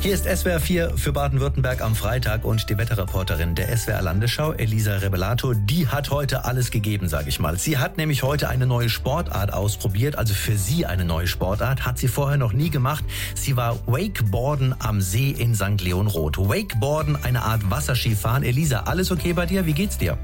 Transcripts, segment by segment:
Hier ist SWR 4 für Baden-Württemberg am Freitag und die Wetterreporterin der SWR Landesschau, Elisa Rebelato, die hat heute alles gegeben, sage ich mal. Sie hat nämlich heute eine neue Sportart ausprobiert, also für sie eine neue Sportart, hat sie vorher noch nie gemacht. Sie war Wakeboarden am See in St. Leonroth. Wakeboarden, eine Art Wasserskifahren. Elisa, alles okay bei dir? Wie geht's dir?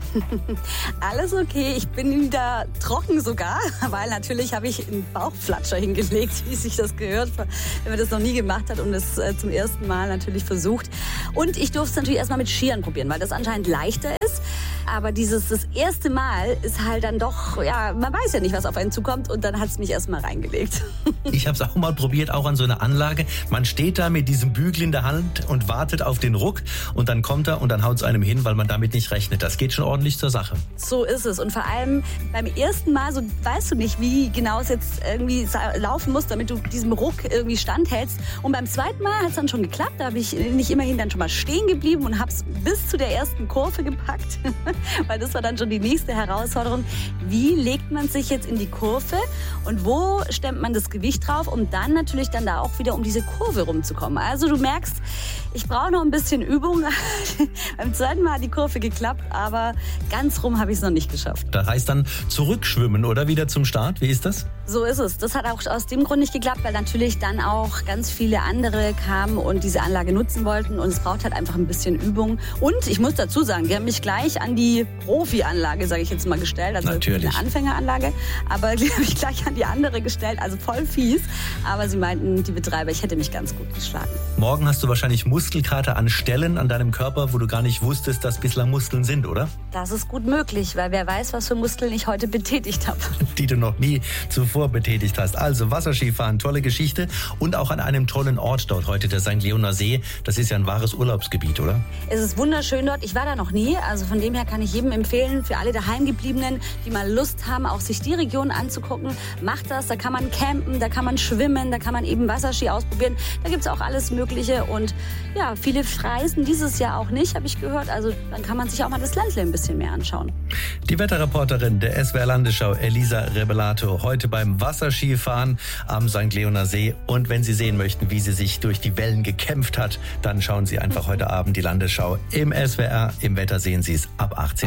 Alles okay, ich bin wieder trocken sogar, weil natürlich habe ich einen Bauchflatscher hingelegt, wie sich das gehört, wenn man das noch nie gemacht hat und es zum ersten Mal natürlich versucht. Und ich durfte es natürlich erstmal mit Skiern probieren, weil das anscheinend leichter ist. Aber das erste Mal ist halt dann doch, ja, man weiß ja nicht, was auf einen zukommt und dann hat es mich erstmal reingelegt. Ich habe es auch mal probiert, auch an so einer Anlage. Man steht da mit diesem Bügel in der Hand und wartet auf den Ruck und dann kommt er und dann haut es einem hin, weil man damit nicht rechnet. Das geht schon ordentlich zur Sache. So ist es und vor allem beim ersten Mal, so weißt du nicht, wie genau es jetzt irgendwie laufen muss, damit du diesem Ruck irgendwie standhältst. Und beim zweiten Mal hat es dann schon geklappt, da habe ich nicht immerhin dann schon mal stehen geblieben und habe es bis zu der ersten Kurve gepackt. Weil das war dann schon die nächste Herausforderung. Wie legt man sich jetzt in die Kurve und wo stemmt man das Gewicht drauf, um dann natürlich dann da auch wieder um diese Kurve rumzukommen. Also du merkst, ich brauche noch ein bisschen Übung. Beim zweiten Mal hat die Kurve geklappt, aber ganz rum habe ich es noch nicht geschafft. Da heißt dann zurückschwimmen oder wieder zum Start. Wie ist das? So ist es. Das hat auch aus dem Grund nicht geklappt, weil natürlich dann auch ganz viele andere kamen und diese Anlage nutzen wollten und es braucht halt einfach ein bisschen Übung. Und ich muss dazu sagen, die haben mich gleich an die Profi-Anlage, sage ich jetzt mal, gestellt. Also natürlich. Eine Anfängeranlage, aber die habe ich gleich an die andere gestellt, also voll fies. Aber sie meinten, die Betreiber, ich hätte mich ganz gut geschlagen. Morgen hast du wahrscheinlich Muskelkater an Stellen an deinem Körper, wo du gar nicht wusstest, dass bislang Muskeln sind, oder? Das ist gut möglich, weil wer weiß, was für Muskeln ich heute betätigt habe. Die du noch nie zuvor betätigt hast. Also Wasserskifahren, tolle Geschichte und auch an einem tollen Ort dort heute, der St. Leoner See. Das ist ja ein wahres Urlaubsgebiet, oder? Es ist wunderschön dort. Ich war da noch nie, also von dem her kann ich jedem empfehlen, für alle Daheimgebliebenen, die mal Lust haben, auch sich die Region anzugucken, macht das. Da kann man campen, da kann man schwimmen, da kann man eben Wasserski ausprobieren. Da gibt es auch alles Mögliche und ja, viele reisen dieses Jahr auch nicht, habe ich gehört. Also dann kann man sich auch mal das Ländle ein bisschen mehr anschauen. Die Wetterreporterin der SWR Landesschau, Elisa Rebelato, heute beim Wasserskifahren am St. Leoner See. Und wenn Sie sehen möchten, wie sie sich durch die Wellen gekämpft hat, dann schauen Sie einfach heute Abend die Landesschau im SWR. Im Wetter sehen Sie es ab 18.